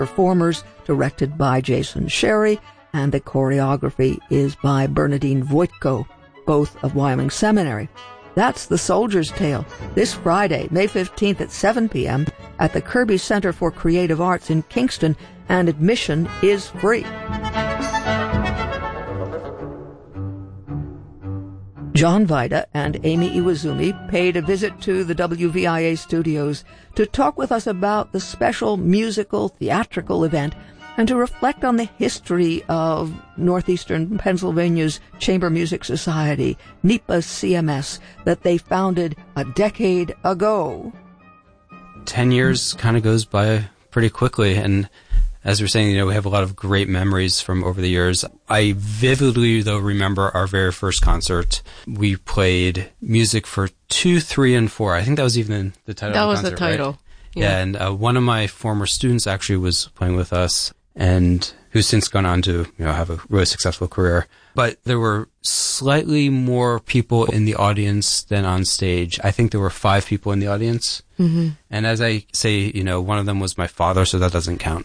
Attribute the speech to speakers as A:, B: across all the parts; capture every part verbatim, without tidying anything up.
A: performers, directed by Jason Sherry, and the choreography is by Bernadine Voitko, both of Wyoming Seminary. That's The Soldier's Tale, this Friday, May fifteenth at seven p.m. at the Kirby Center for Creative Arts in Kingston, and admission is free. John Vida and Amy Iwazumi paid a visit to the W V I A studios to talk with us about the special musical theatrical event and to reflect on the history of Northeastern Pennsylvania's Chamber Music Society, N E P A C M S, that they founded a decade ago.
B: Ten years kind of goes by pretty quickly, and as we're saying, you know, we have a lot of great memories from over the years. I vividly, though, remember our very first concert. We played music for two, three, and four. I think that was even the title
C: that
B: of the
C: was
B: concert,
C: the title.
B: Right?
C: Yeah.
B: yeah, and uh, one of my former students actually was playing with us, and who's since gone on to, you know, have a really successful career. But there were slightly more people in the audience than on stage. I think there were five people in the audience.
C: Mm-hmm.
B: And as I say, you know, one of them was my father, so that doesn't count.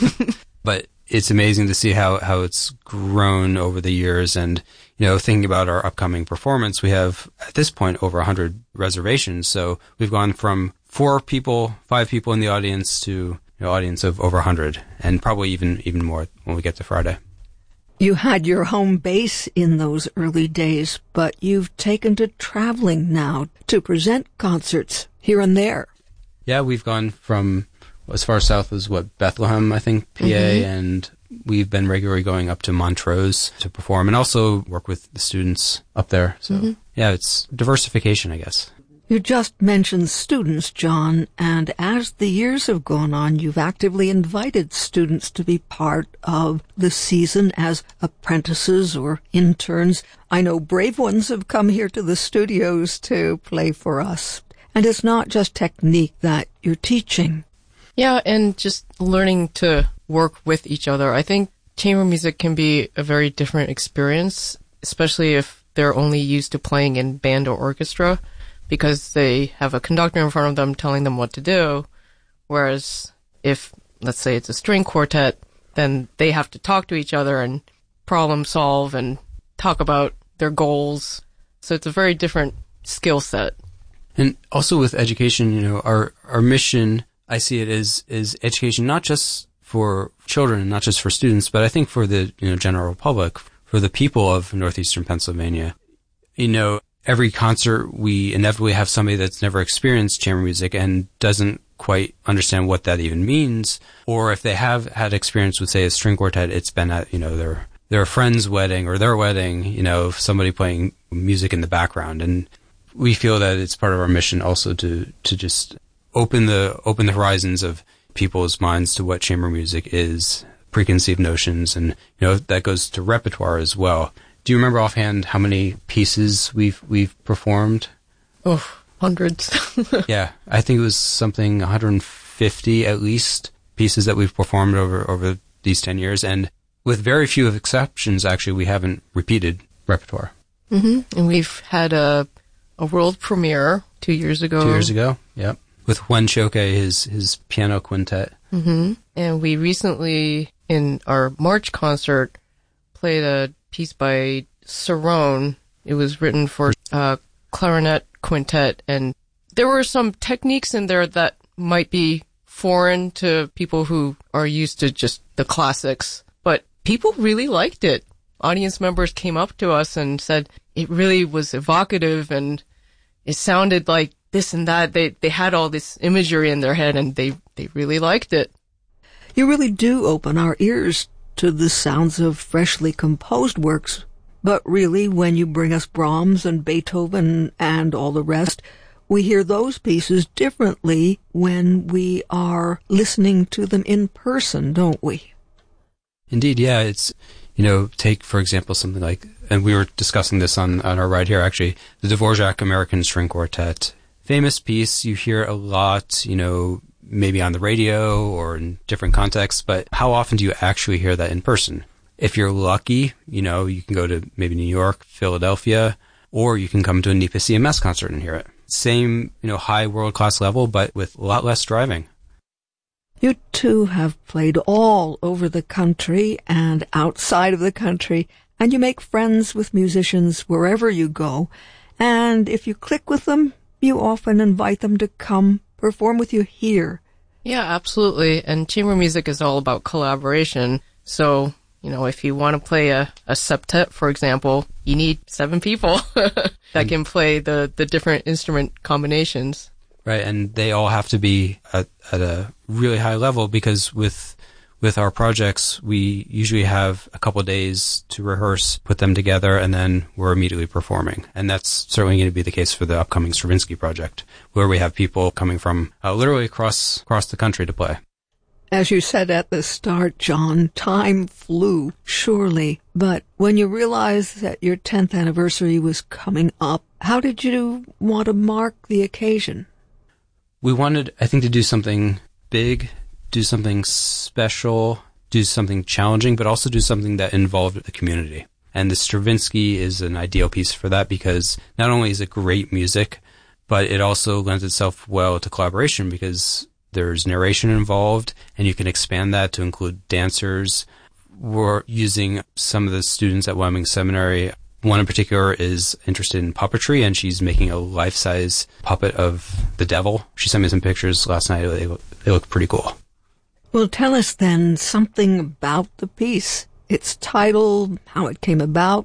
B: But it's amazing to see how, how it's grown over the years. And, you know, thinking about our upcoming performance, we have, at this point, over one hundred reservations. So we've gone from four people, five people in the audience to, you know, audience of over one hundred, and probably even, even more when we get to Friday.
A: You had your home base in those early days, but you've taken to traveling now to present concerts here and there.
B: Yeah, we've gone from as far south as, what, Bethlehem, I think, P A, mm-hmm. and we've been regularly going up to Montrose to perform and also work with the students up there. So, mm-hmm. yeah, it's diversification, I guess.
A: You just mentioned students, John, and as the years have gone on, you've actively invited students to be part of the season as apprentices or interns. I know brave ones have come here to the studios to play for us. And it's not just technique that you're teaching.
C: Yeah, and just learning to work with each other. I think chamber music can be a very different experience, especially if they're only used to playing in band or orchestra, because they have a conductor in front of them telling them what to do. Whereas if, let's say it's a string quartet, then they have to talk to each other and problem solve and talk about their goals. So it's a very different skill set.
B: And also with education, you know, our, our mission, I see it as, is education, not just for children, not just for students, but I think for the, you know, general public, for the people of Northeastern Pennsylvania. You know, every concert, we inevitably have somebody that's never experienced chamber music and doesn't quite understand what that even means. Or if they have had experience with, say, a string quartet, it's been at, you know, their, their friend's wedding or their wedding, you know, somebody playing music in the background. And we feel that it's part of our mission also to, to just open the, open the horizons of people's minds to what chamber music is, preconceived notions, and, you know, that goes to repertoire as well. Do you remember offhand how many pieces we've we've performed?
C: Oh, hundreds.
B: Yeah, I think it was something one hundred fifty at least pieces that we've performed over, over these ten years. And with very few exceptions, actually, we haven't repeated repertoire.
C: Mm-hmm. And we've had a a world premiere two years ago.
B: Two years ago, yep. With Juan Choque, his, his piano quintet.
C: Mm-hmm. And we recently, in our March concert, played a piece by Cerrone. It was written for uh, clarinet quintet, and there were some techniques in there that might be foreign to people who are used to just the classics, but people really liked it. Audience members came up to us and said it really was evocative and it sounded like this and that. They they had all this imagery in their head and they, they really liked it.
A: You really do open our ears to the sounds of freshly composed works. But really, when you bring us Brahms and Beethoven and all the rest, we hear those pieces differently when we are listening to them in person, don't we?
B: Indeed, yeah. It's, you know, take, for example, something like, and we were discussing this on, on our ride here, actually, the Dvorak American String Quartet. Famous piece, you hear a lot, you know, maybe on the radio or in different contexts, but how often do you actually hear that in person? If you're lucky, you know, you can go to maybe New York, Philadelphia, or you can come to a N E P A C M S concert and hear it. Same, you know, high world-class level, but with a lot less driving.
A: You two have played all over the country and outside of the country, and you make friends with musicians wherever you go. And if you click with them, you often invite them to come perform with you here.
C: Yeah, absolutely. And chamber music is all about collaboration. So, you know, if you want to play a, a septet, for example, you need seven people that can play the, the different instrument combinations.
B: Right, and they all have to be at, at a really high level, because with with our projects, we usually have a couple of days to rehearse, put them together, and then we're immediately performing. And that's certainly going to be the case for the upcoming Stravinsky project, where we have people coming from uh, literally across across the country to play.
A: As you said at the start, John, time flew, surely. But when you realized that your tenth anniversary was coming up, how did you want to mark the occasion?
B: We wanted, I think, to do something big, do something special, do something challenging, but also do something that involved the community. And the Stravinsky is an ideal piece for that, because not only is it great music, but it also lends itself well to collaboration, because there's narration involved, and you can expand that to include dancers. We're using some of the students at Wyoming Seminary. One in particular is interested in puppetry, and she's making a life-size puppet of the devil. She sent me some pictures last night. They look, they look pretty cool.
A: Well, tell us then something about the piece. Its title, how it came about.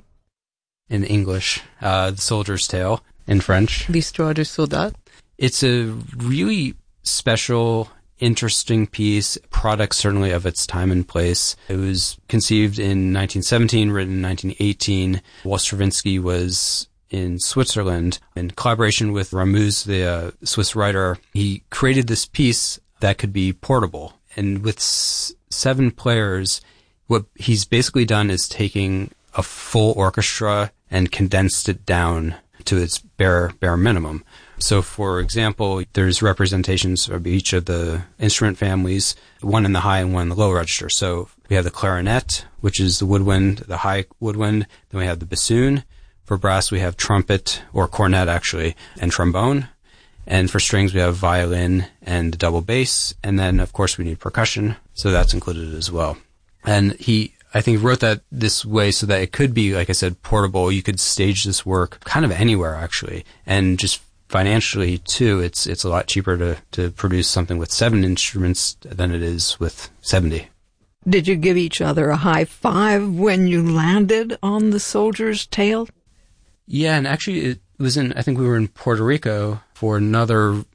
B: In English, uh, The Soldier's Tale. In French,
C: L'Histoire du Soldat.
B: It's a really special, interesting piece, product certainly of its time and place. It was conceived in nineteen seventeen, written in nineteen eighteen, while Stravinsky was in Switzerland. In collaboration with Ramuz, the uh, Swiss writer, he created this piece that could be portable. And with s- seven players, what he's basically done is taking a full orchestra and condensed it down to its bare bare minimum. So, for example, there's representations of each of the instrument families, one in the high and one in the low register. So we have the clarinet, which is the woodwind, the high woodwind. Then we have the bassoon. For brass, we have trumpet, or cornet actually, and trombone. And for strings, we have violin and double bass. And then, of course, we need percussion. So that's included as well. And he, I think, wrote that this way so that it could be, like I said, portable. You could stage this work kind of anywhere, actually. And just financially, too, it's it's a lot cheaper to, to produce something with seven instruments than it is with seventy.
A: Did you give each other a high five when you landed on The Soldier's Tale?
B: Yeah, and actually it was in, I think we were in Puerto Rico for another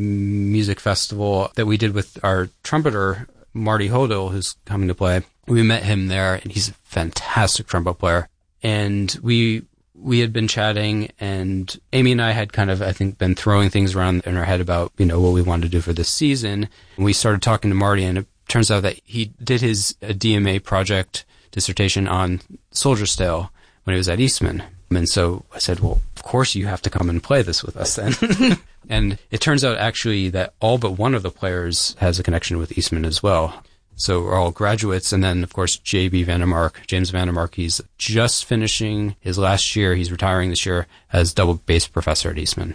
B: music festival that we did with our trumpeter, Marty Hodel, who's coming to play. We met him there, and he's a fantastic trumpet player. And we we had been chatting, and Amy and I had kind of, I think, been throwing things around in our head about, you know, what we wanted to do for this season. And we started talking to Marty, and it turns out that he did his a D M A project dissertation on Soldier's Tale when he was at Eastman. And so I said, well, of course you have to come and play this with us then. And it turns out actually that all but one of the players has a connection with Eastman as well. So we're all graduates. And then, of course, J B Vandermark, James Vandermark, he's just finishing his last year. He's retiring this year as double bass professor at Eastman.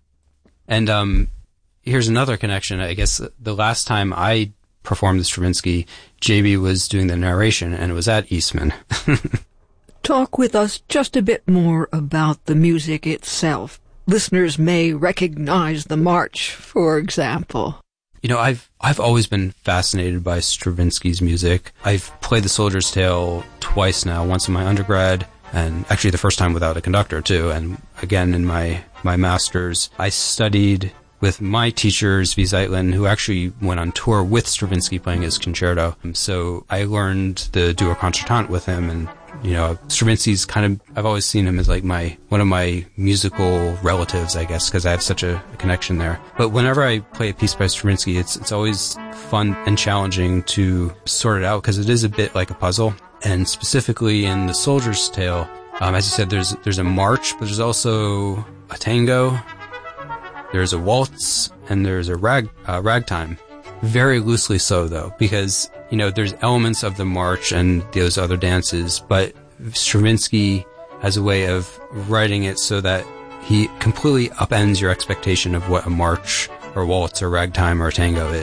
B: And um, here's another connection. I guess the last time I performed the Stravinsky, J B was doing the narration, and it was at Eastman.
A: Talk with us just a bit more about the music itself. Listeners may recognize the march, for example.
B: You know, I've I've always been fascinated by Stravinsky's music. I've played The Soldier's Tale twice now, once in my undergrad, and actually the first time without a conductor, too, and again in my, my master's. I studied with my teacher, Zvi Zeitlin, who actually went on tour with Stravinsky playing his concerto. So I learned the Duo Concertante with him, and you know, Stravinsky's kind of, I've always seen him as like my, one of my musical relatives, I guess, because I have such a, a connection there. But whenever I play a piece by Stravinsky, it's, it's always fun and challenging to sort it out, because it is a bit like a puzzle. And specifically in The Soldier's Tale, um, as you said, there's, there's a march, but there's also a tango, there's a waltz, and there's a rag, uh, ragtime. Very loosely so, though, because, you know, there's elements of the march and those other dances, but Stravinsky has a way of writing it so that he completely upends your expectation of what a march or waltz or ragtime or tango is.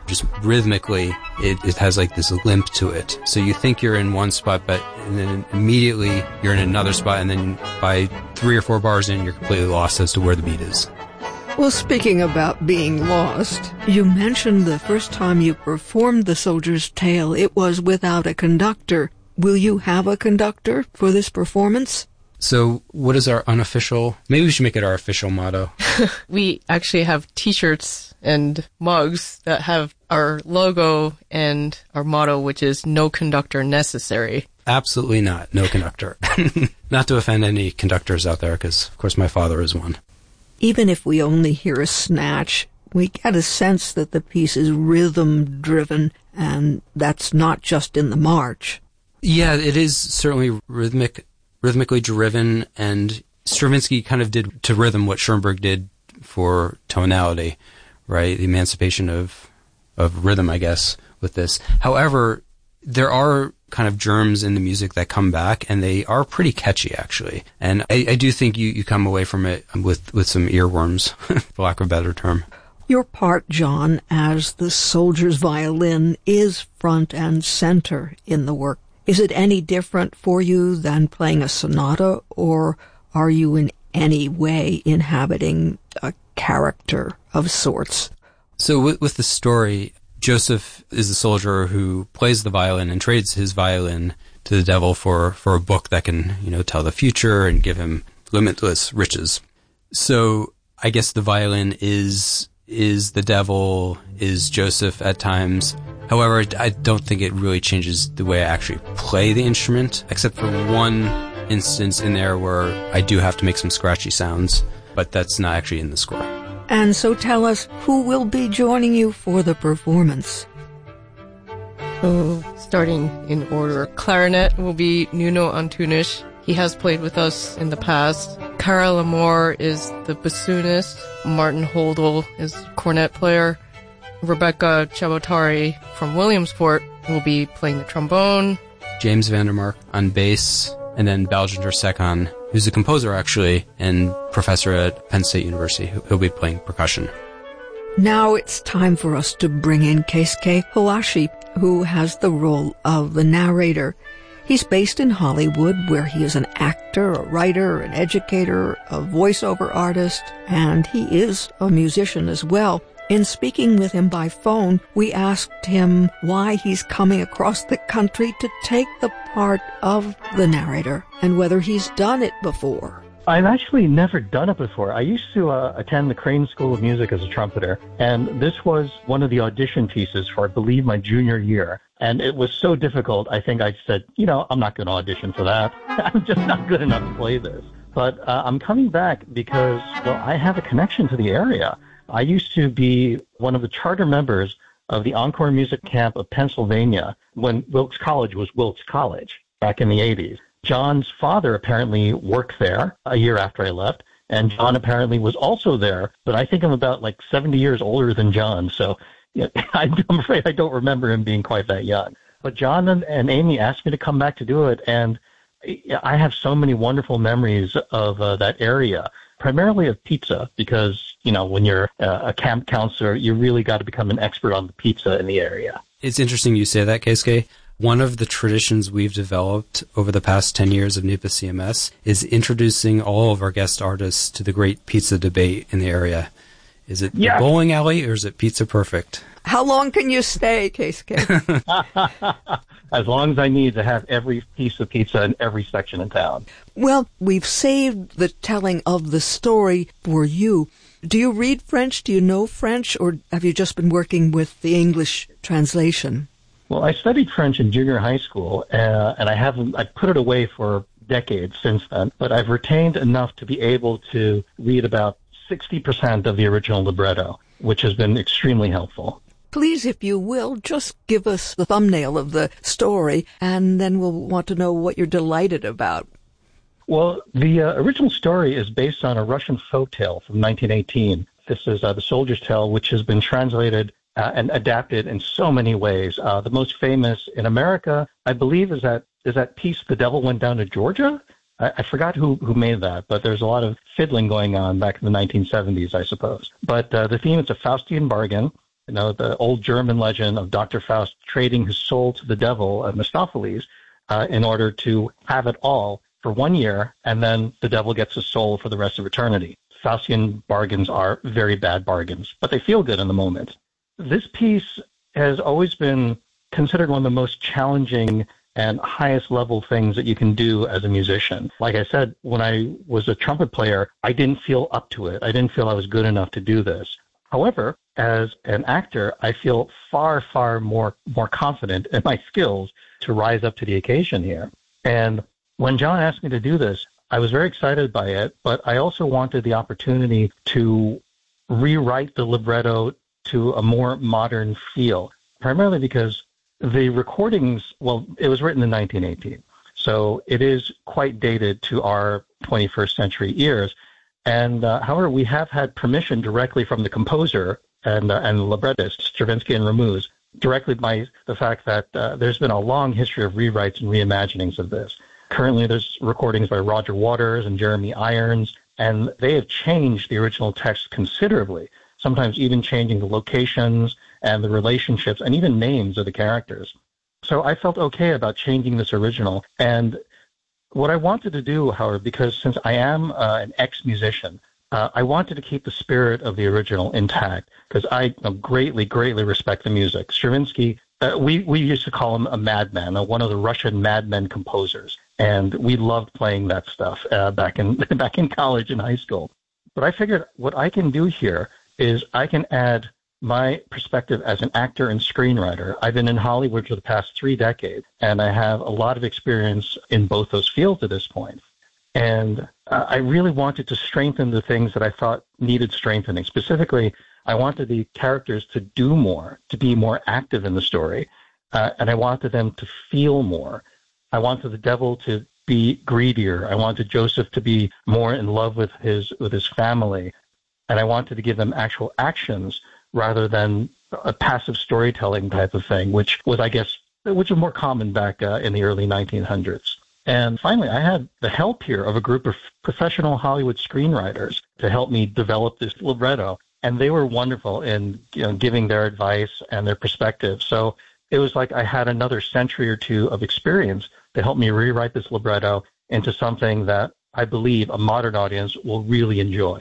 B: just rhythmically, it, it has like this limp to it. So you think you're in one spot, but and then immediately you're in another spot, and then by three or four bars in, you're completely lost as to where the beat is.
A: Well, speaking about being lost, you mentioned the first time you performed The Soldier's Tale, it was without a conductor. Will you have a conductor for this performance?
B: So what is our unofficial, maybe we should make it our official motto.
C: We actually have t-shirts and mugs that have our logo and our motto, which is no conductor necessary.
B: Absolutely not. No conductor. Not to offend any conductors out there, because of course my father is one.
A: Even if we only hear a snatch, we get a sense that the piece is rhythm-driven, and that's not just in the march.
B: Yeah, it is certainly rhythmic, rhythmically driven, and Stravinsky kind of did to rhythm what Schoenberg did for tonality, right? The emancipation of of rhythm, I guess, with this. However, there are kind of germs in the music that come back, and they are pretty catchy, actually. And I, I do think you, you come away from it with, with some earworms, for lack of a better term.
A: Your part, John, as the soldier's violin is front and center in the work. Is it any different for you than playing a sonata, or are you in any way inhabiting a character of sorts?
B: So with, with the story, Joseph is the soldier who plays the violin and trades his violin to the devil for, for a book that can, you know, tell the future and give him limitless riches. So I guess the violin is is the devil, is Joseph at times. However, I don't think it really changes the way I actually play the instrument, except for one instance in there where I do have to make some scratchy sounds, but that's not actually in the score.
A: And so tell us, who will be joining you for the performance?
C: So, starting in order, clarinet will be Nuno Antunes. He has played with us in the past. Cara Lamore is the bassoonist. Martin Holdel is cornet player. Rebecca Chabotari from Williamsport will be playing the trombone.
B: James Vandermark on bass, and then Baljinder Sekhan, who's a composer actually and professor at Penn State University. He'll be playing percussion.
A: Now it's time for us to bring in Keisuke Hayashi, who has the role of the narrator. He's based in Hollywood, where he is an actor, a writer, an educator, a voiceover artist, and he is a musician as well. In speaking with him by phone, we asked him why he's coming across the country to take the part of the narrator, and whether he's done it before.
D: I've actually never done it before. I used to uh, attend the Crane School of Music as a trumpeter, and this was one of the audition pieces for, I believe, my junior year. And it was so difficult, I think I said, you know, I'm not going to audition for that. I'm just not good enough to play this. But uh, I'm coming back because, well, I have a connection to the area. I used to be one of the charter members of the Encore Music Camp of Pennsylvania when Wilkes College was Wilkes College back in the eighties. John's father apparently worked there a year after I left, and John apparently was also there, but I think I'm about like seventy years older than John, so yeah, I'm afraid I don't remember him being quite that young. But John and, and Amy asked me to come back to do it, and I have so many wonderful memories of uh, that area, primarily of pizza, because, you know, when you're uh, a camp counselor, you really got to become an expert on the pizza in the area.
B: It's interesting you say that, Keisuke. One of the traditions we've developed over the past ten years of NUPA C M S is introducing all of our guest artists to the great pizza debate in the area. Is it
D: yes.
B: the bowling alley or is it Pizza Perfect?
A: How long can you stay, Keisuke?
D: As long as I need to have every piece of pizza in every section in town.
A: Well, we've saved the telling of the story for you. Do you read French? Do you know French? Or have you just been working with the English translation?
D: Well, I studied French in junior high school, uh, and I haven't, I put it away for decades since then, but I've retained enough to be able to read about sixty percent of the original libretto, which has been extremely helpful.
A: Please, if you will, just give us the thumbnail of the story, and then we'll want to know what you're delighted about.
D: Well, the uh, original story is based on a Russian folktale from nineteen eighteen. This is uh, The Soldier's Tale, which has been translated uh, and adapted in so many ways. Uh, the most famous in America, I believe, is that is that piece, The Devil Went Down to Georgia? I, I forgot who, who made that, but there's a lot of fiddling going on back in the nineteen seventies, I suppose. But uh, the theme is a Faustian bargain, You know, the old German legend of Doctor Faust trading his soul to the devil, uh, Mephistopheles, uh, in order to have it all for one year, and then the devil gets his soul for the rest of eternity. Faustian bargains are very bad bargains, but they feel good in the moment. This piece has always been considered one of the most challenging and highest level things that you can do as a musician. Like I said, when I was a trumpet player, I didn't feel up to it. I didn't feel I was good enough to do this. However, as an actor, I feel far, far more, more confident in my skills to rise up to the occasion here. And when John asked me to do this, I was very excited by it, but I also wanted the opportunity to rewrite the libretto to a more modern feel, primarily because the recordings, well, it was written in nineteen eighteen, so it is quite dated to our twenty-first century ears. And uh, however, we have had permission directly from the composer and uh, and the librettist, Stravinsky and Ramuz, directly by the fact that uh, there's been a long history of rewrites and reimaginings of this. Currently, there's recordings by Roger Waters and Jeremy Irons, and they have changed the original text considerably, sometimes even changing the locations and the relationships and even names of the characters. So I felt okay about changing this original. And what I wanted to do, however, because since I am uh, an ex-musician, uh, I wanted to keep the spirit of the original intact because I you know, greatly, greatly respect the music. Stravinsky, uh, we, we used to call him a madman, uh, one of the Russian madmen composers. And we loved playing that stuff uh, back in back in college and high school. But I figured what I can do here is I can add my perspective as an actor and screenwriter. I've been in Hollywood for the past three decades, and I have a lot of experience in both those fields at this point. And uh, I really wanted to strengthen the things that I thought needed strengthening. Specifically, I wanted the characters to do more, to be more active in the story, uh, and I wanted them to feel more. I wanted the devil to be greedier. I wanted Joseph to be more in love with his with his family, and I wanted to give them actual actions rather than a passive storytelling type of thing, which was, I guess, which was more common back uh, in the early nineteen hundreds. And finally, I had the help here of a group of professional Hollywood screenwriters to help me develop this libretto, and they were wonderful in you know, giving their advice and their perspective. So it was like I had another century or two of experience to help me rewrite this libretto into something that I believe a modern audience will really enjoy.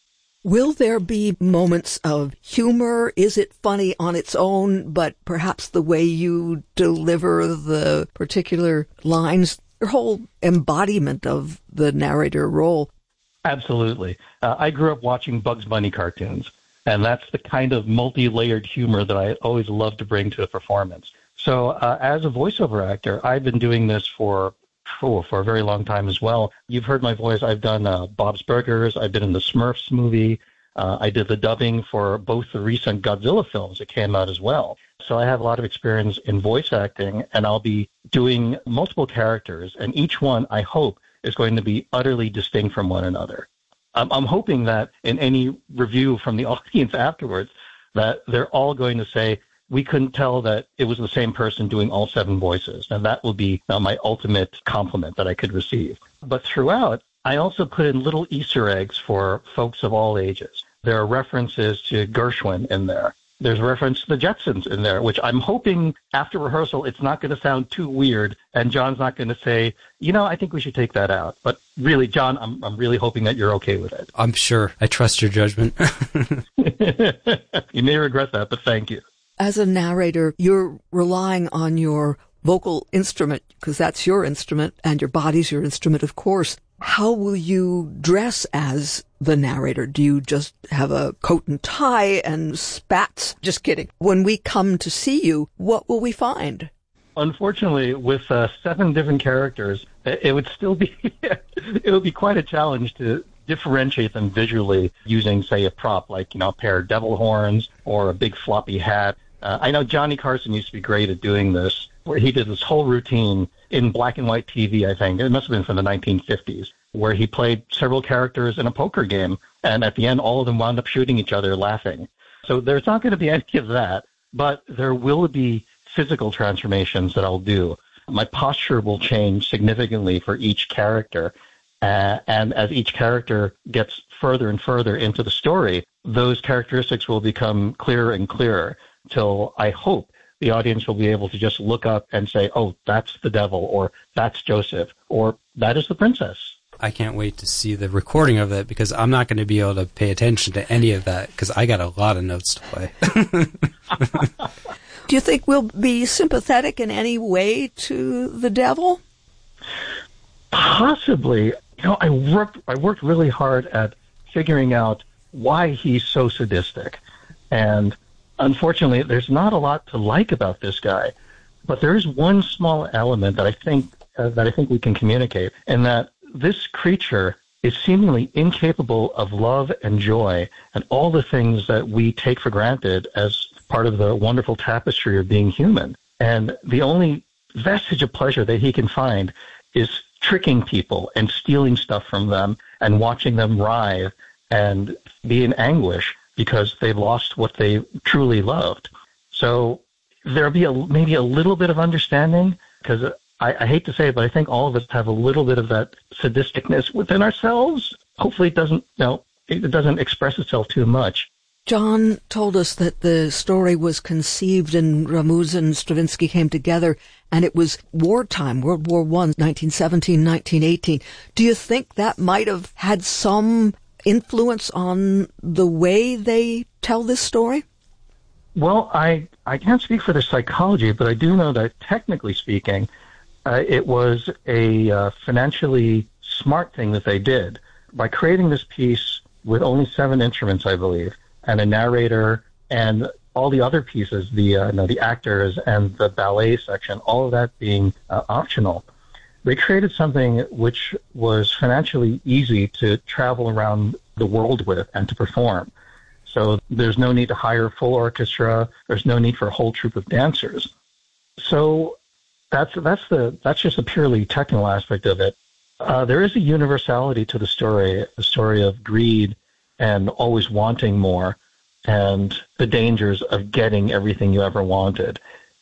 A: Will there be moments of humor? Is it funny on its own, but perhaps the way you deliver the particular lines, your whole embodiment of the narrator role?
D: Absolutely. Uh, I grew up watching Bugs Bunny cartoons, and that's the kind of multi-layered humor that I always love to bring to a performance. So uh, as a voiceover actor, I've been doing this for Oh, for a very long time as well. You've heard my voice. I've done uh, Bob's Burgers. I've been in the Smurfs movie. Uh, I did the dubbing for both the recent Godzilla films that came out as well. So I have a lot of experience in voice acting, and I'll be doing multiple characters, and each one, I hope, is going to be utterly distinct from one another. I'm, I'm hoping that in any review from the audience afterwards, that they're all going to say, we couldn't tell that it was the same person doing all seven voices. And that will be uh, my ultimate compliment that I could receive. But throughout, I also put in little Easter eggs for folks of all ages. There are references to Gershwin in there. There's a reference to the Jetsons in there, which I'm hoping after rehearsal it's not going to sound too weird, and John's not going to say, you know, I think we should take that out. But really, John, I'm I'm really hoping that you're okay with it.
B: I'm sure. I trust your judgment.
D: You may regret that, but thank you.
A: As a narrator, you're relying on your vocal instrument, because that's your instrument, and your body's your instrument, of course. How will you dress as the narrator? Do you just have a coat and tie and spats? Just kidding. When we come to see you, what will we find?
D: Unfortunately, with uh, seven different characters, it would still be it would be quite a challenge to differentiate them visually using, say, a prop like, you know, a pair of devil horns or a big floppy hat. Uh, I know Johnny Carson used to be great at doing this, where he did this whole routine in black and white T V, I think. It must have been from the nineteen fifties, where he played several characters in a poker game, and at the end, all of them wound up shooting each other laughing. So there's not going to be any of that, but there will be physical transformations that I'll do. My posture will change significantly for each character, uh, and as each character gets further and further into the story, those characteristics will become clearer and clearer till I hope the audience will be able to just look up and say, oh, that's the devil, or that's Joseph, or that is the princess.
B: I can't wait to see the recording of that because I'm not going to be able to pay attention to any of that because I got a lot of notes to play.
A: Do you think we'll be sympathetic in any way to the devil?
D: Possibly. You know, I worked I worked really hard at figuring out why he's so sadistic. And unfortunately, there's not a lot to like about this guy. But there is one small element that I think uh, that I think we can communicate, and that this creature is seemingly incapable of love and joy and all the things that we take for granted as part of the wonderful tapestry of being human. And the only vestige of pleasure that he can find is tricking people and stealing stuff from them and watching them writhe and be in anguish because they've lost what they truly loved. So there'll be a, maybe a little bit of understanding because I, I hate to say it, but I think all of us have a little bit of that sadisticness within ourselves. Hopefully it doesn't, you know, it doesn't express itself too much.
A: John told us that the story was conceived and Ramuz and Stravinsky came together, and it was wartime, World War One, nineteen seventeen, nineteen eighteen. Do you think that might have had some influence on the way they tell this story?
D: Well, I, I can't speak for the psychology, but I do know that technically speaking, uh, it was a uh, financially smart thing that they did. By creating this piece with only seven instruments, I believe, and a narrator and all the other pieces, the uh, you know, the actors and the ballet section, all of that being uh, optional, they created something which was financially easy to travel around the world with and to perform. So there's no need to hire a full orchestra. There's no need for a whole troupe of dancers. So that's that's the that's just a purely technical aspect of it. Uh, there is a universality to the story, a story of greed and always wanting more, and the dangers of getting everything you ever wanted.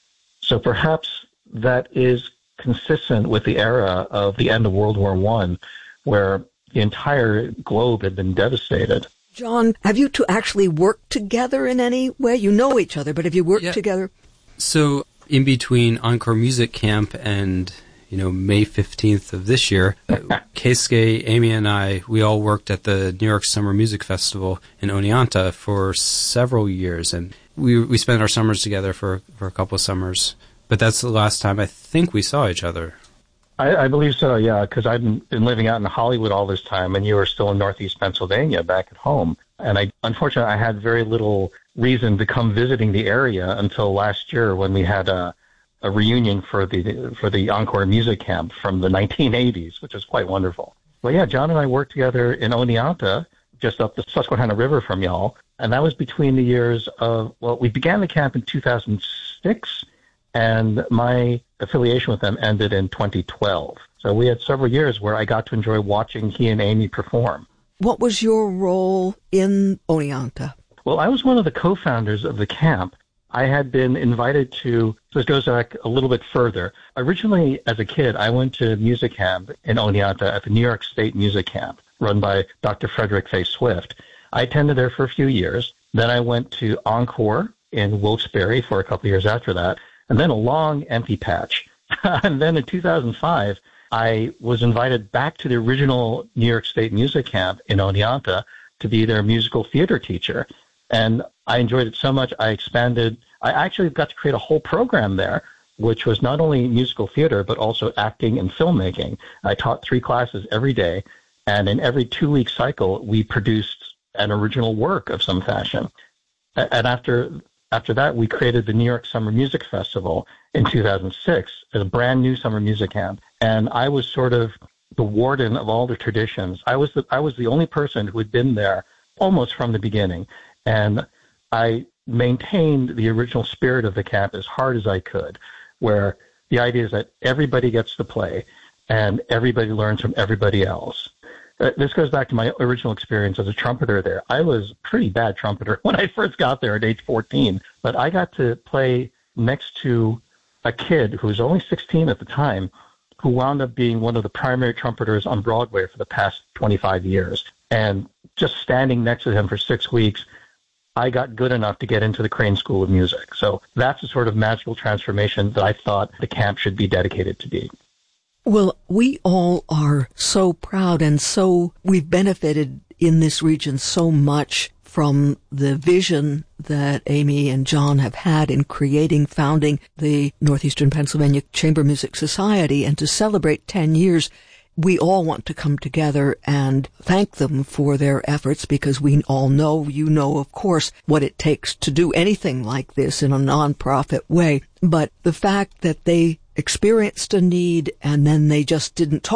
D: So perhaps that is consistent with the era of the end of World War One, where the entire globe had been devastated.
A: John, have you two actually worked together in any way? You know each other, but have you worked
B: yeah.
A: together?
B: So in between Encore Music Camp and, you know, May fifteenth of this year, Keisuke, Amy, and I, we all worked at the New York Summer Music Festival in Oneonta for several years, and we we spent our summers together for, for a couple of summers. But that's the last time I think we saw each other.
D: I, I believe so, yeah, because I've been, been living out in Hollywood all this time, and you were still in Northeast Pennsylvania back at home. And I, unfortunately, I had very little reason to come visiting the area until last year when we had a, a reunion for the for the Encore Music Camp from the nineteen eighties, which was quite wonderful. Well, yeah, John and I worked together in Oneonta, just up the Susquehanna River from y'all, and that was between the years of, well, we began the camp in two thousand six, and my affiliation with them ended in twenty twelve. So we had several years where I got to enjoy watching he and Amy perform.
A: What was your role in Oneonta?
D: Well, I was one of the co-founders of the camp. I had been invited to, so this goes back a little bit further. Originally, as a kid, I went to music camp in Oneonta at the New York State Music Camp, run by Doctor Frederick Fay Swift. I attended there for a few years. Then I went to Encore in Wilkes-Barre for a couple of years after that, and then a long empty patch. And then in two thousand five, I was invited back to the original New York State Music Camp in Oneonta to be their musical theater teacher. And I enjoyed it so much, I expanded. I actually got to create a whole program there, which was not only musical theater, but also acting and filmmaking. I taught three classes every day, and in every two-week cycle, we produced an original work of some fashion. And after after that, we created the New York Summer Music Festival in two thousand six as a brand new summer music camp. And I was sort of the warden of all the traditions. I was the, I was the only person who had been there almost from the beginning. And I maintained the original spirit of the camp as hard as I could, where the idea is that everybody gets to play and everybody learns from everybody else. Uh, this goes back to my original experience as a trumpeter there. I was a pretty bad trumpeter when I first got there at age fourteen, but I got to play next to a kid who was only sixteen at the time, who wound up being one of the primary trumpeters on Broadway for the past twenty-five years. And just standing next to him for six weeks, I got good enough to get into the Crane School of Music. So that's the sort of magical transformation that I thought the camp should be dedicated to be.
A: Well, we all are so proud, and so we've benefited in this region so much from the vision that Amy and John have had in creating, founding the Northeastern Pennsylvania Chamber Music Society. And to celebrate ten years, we all want to come together and thank them for their efforts, because we all know, you know, of course, what it takes to do anything like this in a nonprofit way. But the fact that they experienced a need and then they just didn't talk